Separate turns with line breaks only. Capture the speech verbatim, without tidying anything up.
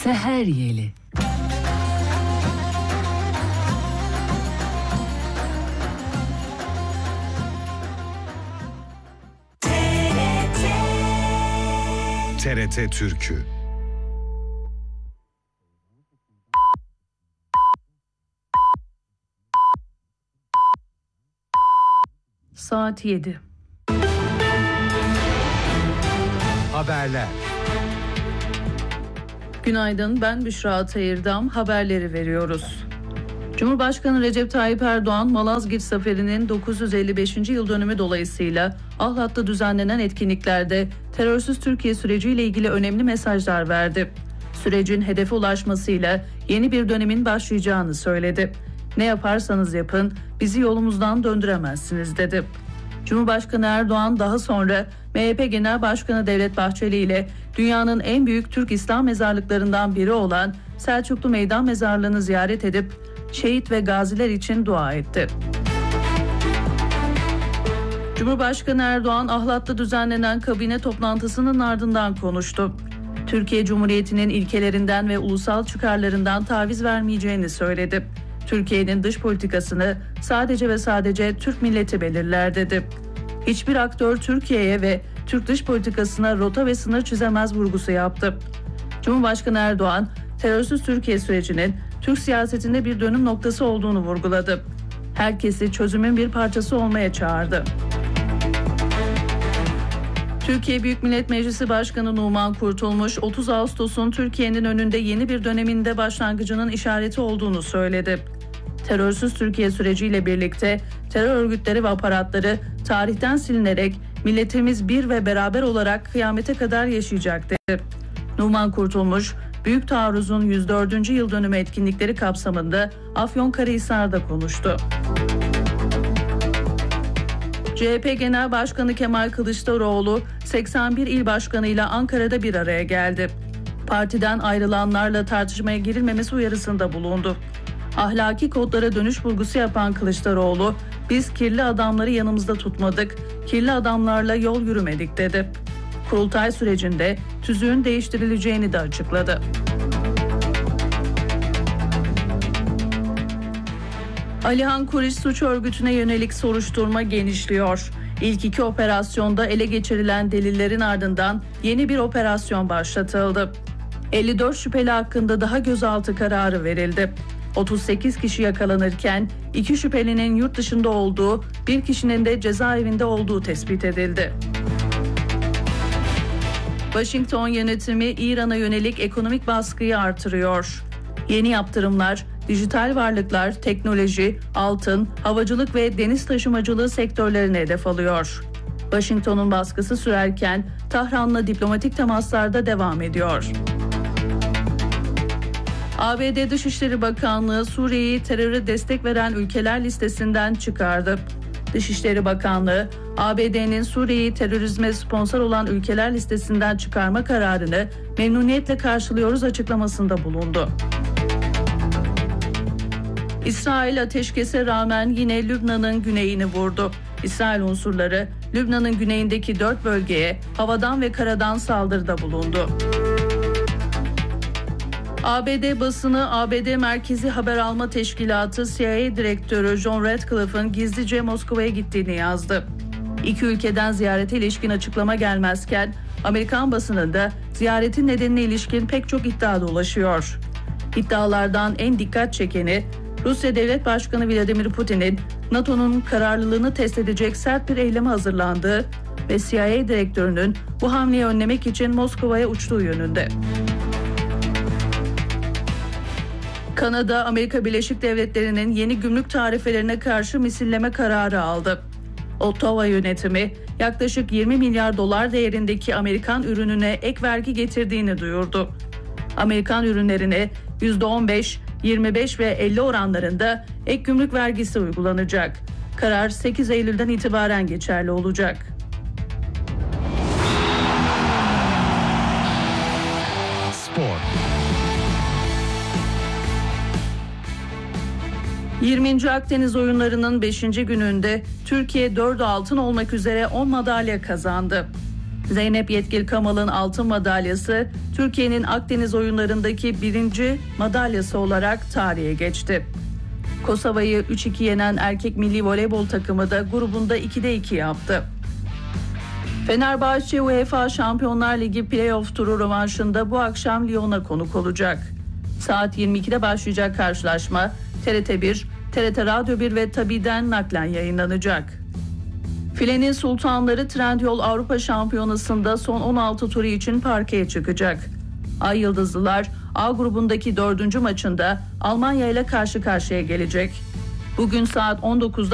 Seher Yeli.
T R T Türkü.
Saat yedi.
Haberler.
Günaydın, ben Büşra Atayırdam. Haberleri veriyoruz. Cumhurbaşkanı Recep Tayyip Erdoğan, Malazgirt Zaferi'nin dokuz yüz elli beşinci yıl dönümü dolayısıyla Ahlat'ta düzenlenen etkinliklerde terörsüz Türkiye süreciyle ilgili önemli mesajlar verdi. Sürecin hedefe ulaşmasıyla yeni bir dönemin başlayacağını söyledi. Ne yaparsanız yapın, bizi yolumuzdan döndüremezsiniz dedi. Cumhurbaşkanı Erdoğan daha sonra M H P Genel Başkanı Devlet Bahçeli ile dünyanın en büyük Türk İslam mezarlıklarından biri olan Selçuklu Meydan Mezarlığı'nı ziyaret edip şehit ve gaziler için dua etti. Cumhurbaşkanı Erdoğan, Ahlat'ta düzenlenen kabine toplantısının ardından konuştu. Türkiye Cumhuriyeti'nin ilkelerinden ve ulusal çıkarlarından taviz vermeyeceğini söyledi. Türkiye'nin dış politikasını sadece ve sadece Türk milleti belirler dedi. Hiçbir aktör Türkiye'ye ve Türk dış politikasına rota ve sınır çizemez vurgusu yaptı. Cumhurbaşkanı Erdoğan, terörsüz Türkiye sürecinin Türk siyasetinde bir dönüm noktası olduğunu vurguladı. Herkesi çözümün bir parçası olmaya çağırdı. Türkiye Büyük Millet Meclisi Başkanı Numan Kurtulmuş, otuz Ağustos'un Türkiye'nin önünde yeni bir döneminde başlangıcının işareti olduğunu söyledi. Terörsüz Türkiye süreciyle birlikte terör örgütleri ve aparatları tarihten silinerek milletimiz bir ve beraber olarak kıyamete kadar yaşayacak dedi. Numan Kurtulmuş, Büyük Taarruz'un yüz dördüncü yıl dönümü etkinlikleri kapsamında Afyonkarahisar'da konuştu. C H P Genel Başkanı Kemal Kılıçdaroğlu, seksen bir il başkanıyla Ankara'da bir araya geldi. Partiden ayrılanlarla tartışmaya girilmemesi uyarısında bulundu. Ahlaki kodlara dönüş vurgusu yapan Kılıçdaroğlu, biz kirli adamları yanımızda tutmadık, kirli adamlarla yol yürümedik dedi. Kurultay sürecinde tüzüğün değiştirileceğini de açıkladı. Alihan Kuriş suç örgütüne yönelik soruşturma genişliyor. İlk iki operasyonda ele geçirilen delillerin ardından yeni bir operasyon başlatıldı. elli dört şüpheli hakkında daha gözaltı kararı verildi. otuz sekiz kişi yakalanırken iki şüphelinin yurt dışında olduğu, bir kişinin de cezaevinde olduğu tespit edildi. Washington yönetimi İran'a yönelik ekonomik baskıyı artırıyor. Yeni yaptırımlar, dijital varlıklar, teknoloji, altın, havacılık ve deniz taşımacılığı sektörlerine hedef alıyor. Washington'un baskısı sürerken Tahran'la diplomatik temaslarda devam ediyor. A B D Dışişleri Bakanlığı Suriye'yi teröre destek veren ülkeler listesinden çıkardı. Dışişleri Bakanlığı, A B D'nin Suriye'yi terörizme sponsor olan ülkeler listesinden çıkarma kararını memnuniyetle karşılıyoruz açıklamasında bulundu. İsrail ateşkese rağmen yine Lübnan'ın güneyini vurdu. İsrail unsurları Lübnan'ın güneyindeki dört bölgeye havadan ve karadan saldırıda bulundu. A B D basını A B D Merkezi Haber Alma Teşkilatı C I A Direktörü John Ratcliffe'ın gizlice Moskova'ya gittiğini yazdı. İki ülkeden ziyarete ilişkin açıklama gelmezken Amerikan basınında ziyaretin nedenine ilişkin pek çok iddia dolaşıyor. İddialardan en dikkat çekeni Rusya Devlet Başkanı Vladimir Putin'in NATO'nun kararlılığını test edecek sert bir eyleme hazırlandığı ve C I A Direktörünün bu hamleyi önlemek için Moskova'ya uçtuğu yönünde. Kanada, Amerika Birleşik Devletleri'nin yeni gümrük tarifelerine karşı misilleme kararı aldı. Ottawa yönetimi yaklaşık yirmi milyar dolar değerindeki Amerikan ürününe ek vergi getirdiğini duyurdu. Amerikan ürünlerine yüzde on beş, yirmi beş ve elli oranlarında ek gümrük vergisi uygulanacak. Karar sekiz Eylül'den itibaren geçerli olacak.
Spor.
yirminci Akdeniz Oyunları'nın beşinci gününde Türkiye dört altın olmak üzere on madalya kazandı. Zeynep Yetkil Kamal'ın altın madalyası Türkiye'nin Akdeniz oyunlarındaki birinci madalyası olarak tarihe geçti. Kosova'yı üç iki yenen erkek milli voleybol takımı da grubunda ikide iki yaptı. Fenerbahçe UEFA Şampiyonlar Ligi Playoff turu rövanşında bu akşam Lyon'a konuk olacak. Saat yirmi ikide başlayacak karşılaşma T R T bir, T R T Radyo bir ve Tabi'den naklen yayınlanacak. Filenin Sultanları Trendyol Avrupa Şampiyonası'nda son on altı turu için parkeye çıkacak. Ay Yıldızlılar A grubundaki dördüncü maçında Almanya ile karşı karşıya gelecek. Bugün saat on dokuzda